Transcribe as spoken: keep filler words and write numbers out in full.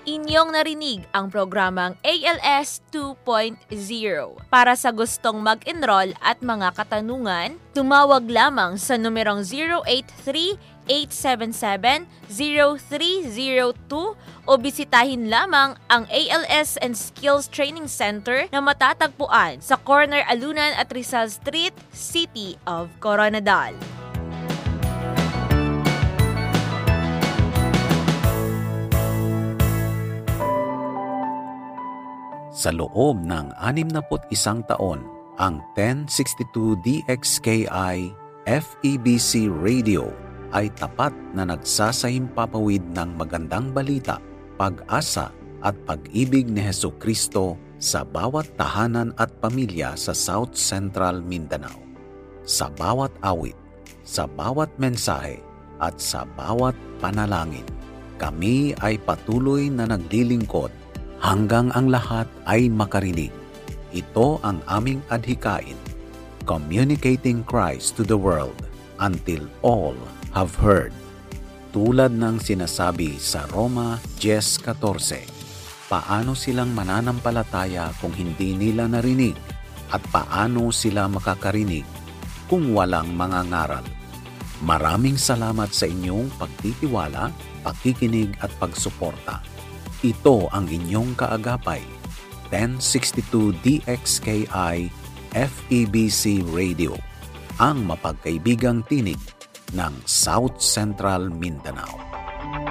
Inyong narinig ang programang A L S two point oh. Para sa gustong mag-enroll at mga katanungan, tumawag lamang sa numerong zero eight three, eight seven seven, zero three zero two o bisitahin lamang ang A L S and Skills Training Center na matatagpuan sa corner Alunan at Rizal Street, City of Coronadal. Sa loob ng anim na isang taon, ang ten sixty-two D X K I F E B C Radio ay tapat na nagsasahimpapawid ng magandang balita, pag-asa at pag-ibig ni Hesukristo sa bawat tahanan at pamilya sa South Central Mindanao. Sa bawat awit, sa bawat mensahe at sa bawat panalangin, kami ay patuloy na naglilingkod hanggang ang lahat ay makarinig. Ito ang aming adhikain, communicating Christ to the world until all have heard. Tulad ng sinasabi sa Roma ten fourteen, paano silang mananampalataya kung hindi nila narinig at paano sila makakarinig kung walang mga ngaral? Maraming salamat sa inyong pagtitiwala, pakikinig at pagsuporta. Ito ang inyong kaagapay, ten sixty-two D X K I F E B C Radio, ang mapagkaibigang tinig ng South Central Mindanao.